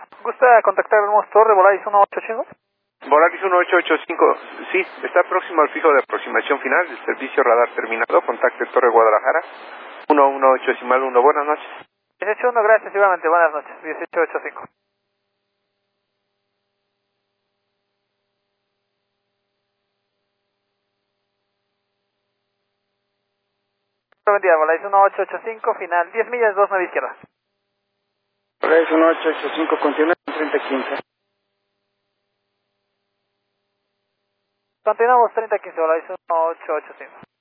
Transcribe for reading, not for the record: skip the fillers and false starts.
¿Gusta contactar al motor de Volaris 185? Volaris 1885, sí, está próximo al fijo de aproximación final del servicio radar terminado. Contacte Torre Guadalajara 118.1. Buenas noches. 18.1, gracias, igualmente. Buenas noches. 18.85. Buen día, Volaris 1885, final 10 millas, 29 izquierda. Volaris 1885, continúa en 3015. Continuamos 3015, Volaris 1885.